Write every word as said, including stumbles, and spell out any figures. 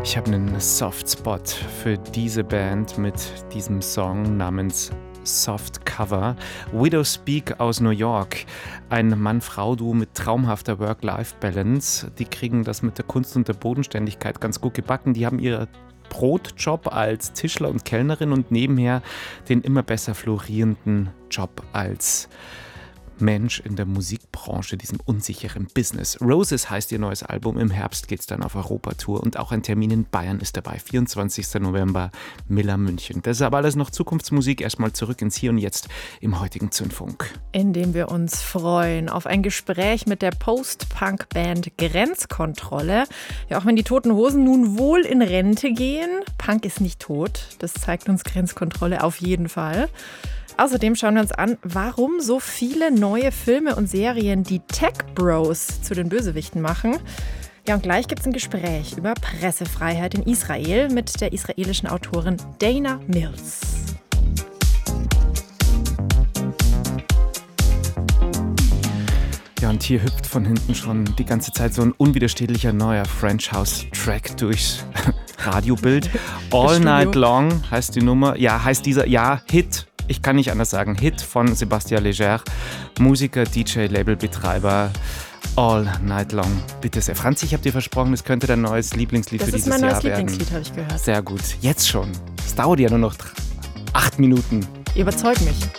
Ich habe einen Softspot für diese Band mit diesem Song namens Soft Cover. Widow Speak aus New York. Ein Mann-Frau-Duo mit traumhafter Work-Life-Balance. Die kriegen das mit der Kunst und der Bodenständigkeit ganz gut gebacken. Die haben ihre Brotjob als Tischler und Kellnerin und nebenher den immer besser florierenden Job als Mensch in der Musikbranche, diesem unsicheren Business. Roses heißt ihr neues Album. Im Herbst geht es dann auf Europatour und auch ein Termin in Bayern ist dabei. vierundzwanzigster November, Miller München. Das ist aber alles noch Zukunftsmusik. Erstmal zurück ins Hier und Jetzt im heutigen Zündfunk. In dem wir uns freuen auf ein Gespräch mit der Post-Punk-Band Grenzkontrolle. Ja, auch wenn die Toten Hosen nun wohl in Rente gehen, Punk ist nicht tot. Das zeigt uns Grenzkontrolle auf jeden Fall. Außerdem schauen wir uns an, warum so viele neue Filme und Serien die Tech-Bros zu den Bösewichten machen. Ja, und gleich gibt es ein Gespräch über Pressefreiheit in Israel mit der israelischen Autorin Dana Mills. Ja, und hier hüpft von hinten schon die ganze Zeit so ein unwiderstehlicher neuer French House-Track durchs Radiobild. All Night Long heißt die Nummer, ja, heißt dieser, ja, Hit. Ich kann nicht anders sagen. Hit von Sébastien Léger, Musiker, D J, Labelbetreiber. All Night Long. Bitte sehr. Franz, ich habe dir versprochen, das könnte dein neues Lieblingslied das für dieses Jahr werden. Das ist mein neues Lieblingslied, habe ich gehört. Sehr gut. Jetzt schon. Es dauert ja nur noch acht Minuten. Überzeug mich.